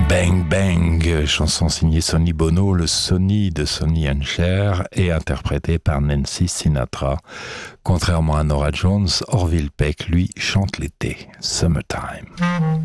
Bang Bang, chanson signée Sonny Bono, le Sonny de Sonny and Cher, et interprété par Nancy Sinatra. Contrairement à Norah Jones, Orville Peck, lui, chante l'été, Summertime.